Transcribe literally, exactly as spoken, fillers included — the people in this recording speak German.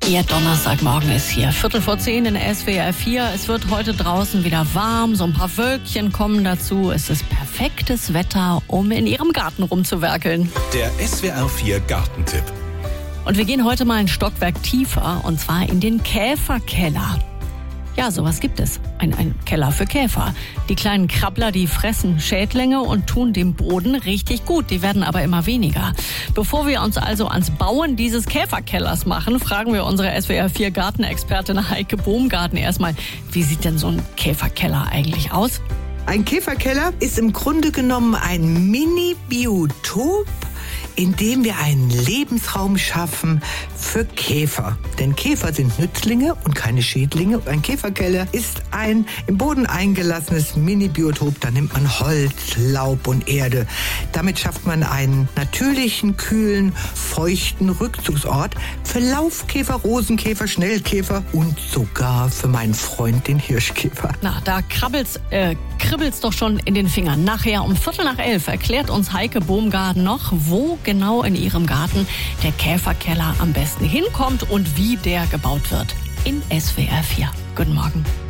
Ihr Donnerstagmorgen ist hier. Viertel vor zehn in S W R vier. Es wird heute draußen wieder warm. So ein paar Wölkchen kommen dazu. Es ist perfektes Wetter, um in Ihrem Garten rumzuwerkeln. Der S W R vier Gartentipp. Und wir gehen heute mal ein Stockwerk tiefer, und zwar in den Käferkeller. Ja, sowas gibt es. Ein, ein Keller für Käfer. Die kleinen Krabbler, die fressen Schädlinge und tun dem Boden richtig gut. Die werden aber immer weniger. Bevor wir uns also ans Bauen dieses Käferkellers machen, fragen wir unsere S W R vier Gartenexpertin Heike Bohmgarten erstmal, wie sieht denn so ein Käferkeller eigentlich aus? Ein Käferkeller ist im Grunde genommen ein Mini-Biotop, in dem wir einen Lebensraum schaffen für Käfer. Denn Käfer sind Nützlinge und keine Schädlinge. Ein Käferkeller ist ein im Boden eingelassenes Mini-Biotop. Da nimmt man Holz, Laub und Erde. Damit schafft man einen natürlichen, kühlen, feuchten Rückzugsort für Laufkäfer, Rosenkäfer, Schnellkäfer und sogar für meinen Freund, den Hirschkäfer. Na, da krabbelt's, äh, kribbelt's doch schon in den Fingern. Nachher um Viertel nach elf erklärt uns Heike Bohmgarten noch, wo genau in ihrem Garten der Käferkeller am besten hinkommt und wie der gebaut wird. In S W R vier. Guten Morgen.